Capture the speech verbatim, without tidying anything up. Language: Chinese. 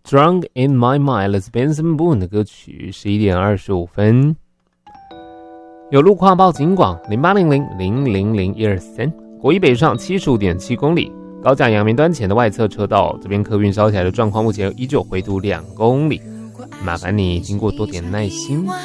Drunk in My Mind 来自 Benson Boone 的歌曲，十一点二十五分。有路况报警广零八零零零零零一二三，国一北上七十五点七公里，高架阳明端前的外侧车道，这边客运烧起来的状况目前依旧回堵两公里，麻烦你经过多点耐心。